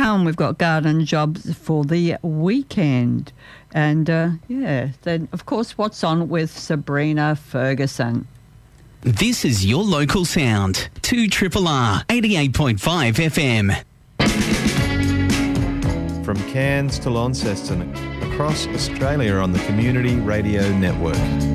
come. We've got garden jobs for the weekend. And, then, of course, what's on with Sabrina Ferguson? This is your local sound. 2RRR 88.5 FM. From Cairns to Launceston, across Australia on the Community Radio Network.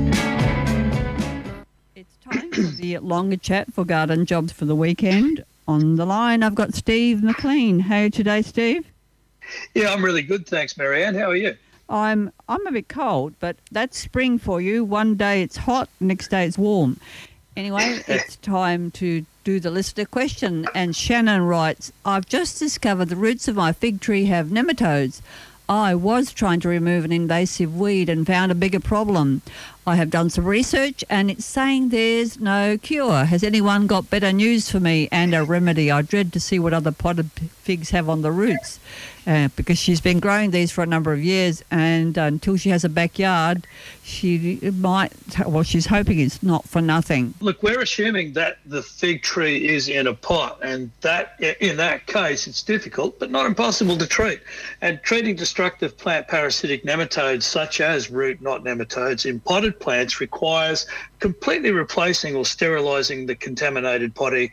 It's time for the longer chat for garden jobs for the weekend. On the line, I've got Steve McLean. How are you today, Steve? Yeah, I'm really good, thanks, Marianne. How are you? I'm a bit cold, but that's spring for you. One day it's hot, next day it's warm. Anyway, it's time to do the listener question. And Shannon writes, I've just discovered the roots of my fig tree have nematodes. I was trying to remove an invasive weed and found a bigger problem. I have done some research and it's saying there's no cure. Has anyone got better news for me and a remedy? I dread to see what other potted figs have on the roots because she's been growing these for a number of years, and until she has a backyard, she's hoping it's not for nothing. Look, we're assuming that the fig tree is in a pot, and that in that case it's difficult but not impossible to treat. And treating destructive plant parasitic nematodes such as root knot nematodes in potted plants requires completely replacing or sterilising the contaminated potting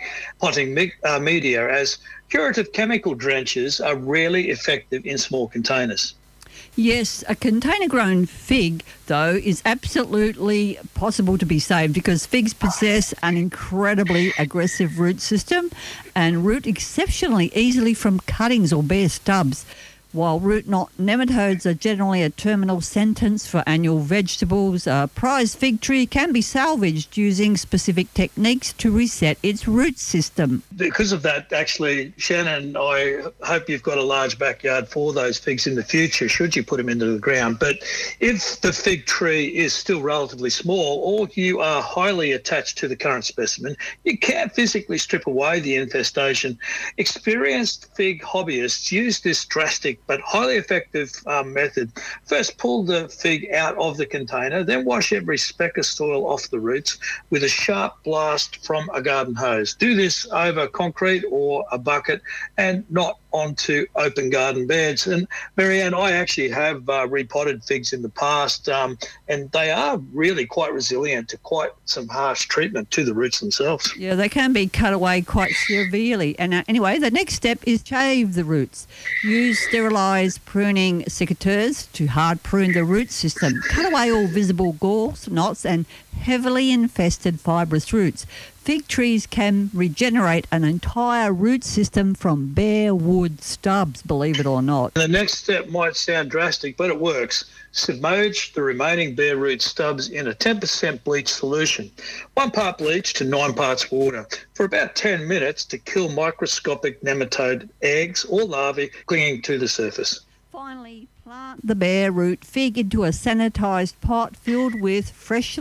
media, as curative chemical drenches are rarely effective in small containers. Yes, a container-grown fig, though, is absolutely possible to be saved because figs possess an incredibly aggressive root system and root exceptionally easily from cuttings or bare stubs. While root knot nematodes are generally a terminal sentence for annual vegetables, a prized fig tree can be salvaged using specific techniques to reset its root system. Because of that, actually, Shannon, I hope you've got a large backyard for those figs in the future, should you put them into the ground. But if the fig tree is still relatively small or you are highly attached to the current specimen, you can physically strip away the infestation. Experienced fig hobbyists use this drastic but highly effective method. First, pull the fig out of the container, then wash every speck of soil off the roots with a sharp blast from a garden hose. Do this over concrete or a bucket and not onto open garden beds. And Marianne, I actually have repotted figs in the past, and they are really quite resilient to quite some harsh treatment to the roots themselves. Yeah, they can be cut away quite severely. And anyway, the next step is shave the roots. Use sterilised pruning secateurs to hard prune the root system. Cut away all visible galls, knots and heavily infested fibrous roots. Fig trees can regenerate an entire root system from bare wood stubs, believe it or not. The next step might sound drastic, but it works. Submerge the remaining bare root stubs in a 10% bleach solution. 1 part bleach to 9 parts water for about 10 minutes to kill microscopic nematode eggs or larvae clinging to the surface. Finally, plant the bare root fig into a sanitised pot filled with fresh,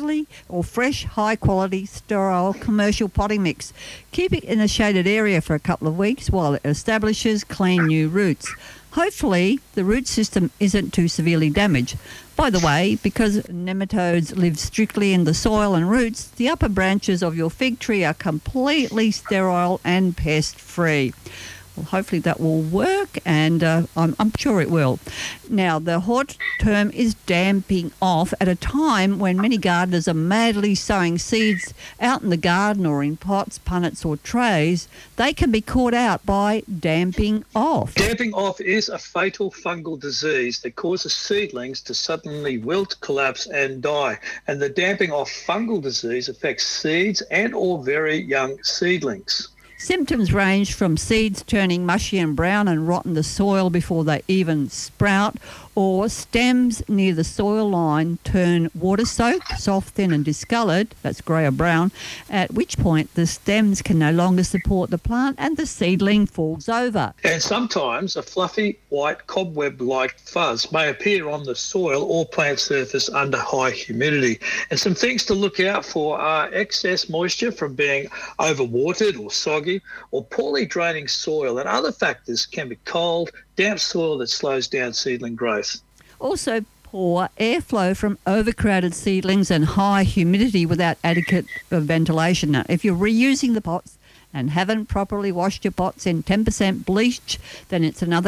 high-quality, sterile commercial potting mix. Keep it in a shaded area for a couple of weeks while it establishes clean new roots. Hopefully, the root system isn't too severely damaged. By the way, because nematodes live strictly in the soil and roots, the upper branches of your fig tree are completely sterile and pest-free. Well, hopefully that will work, and I'm sure it will. Now, the hot term is damping off at a time when many gardeners are madly sowing seeds out in the garden or in pots, punnets or trays. They can be caught out by damping off. Damping off is a fatal fungal disease that causes seedlings to suddenly wilt, collapse and die. And the damping off fungal disease affects seeds and or very young seedlings. Symptoms range from seeds turning mushy and brown and rot in the soil before they even sprout, or stems near the soil line turn water-soaked, soft, thin and discoloured, that's grey or brown, at which point the stems can no longer support the plant and the seedling falls over. And sometimes a fluffy, white, cobweb-like fuzz may appear on the soil or plant surface under high humidity. And some things to look out for are excess moisture from being overwatered or soggy, or poorly draining soil, and other factors can be cold, damp soil that slows down seedling growth. Also, poor airflow from overcrowded seedlings and high humidity without adequate ventilation. Now, if you're reusing the pots and haven't properly washed your pots in 10% bleach, then it's another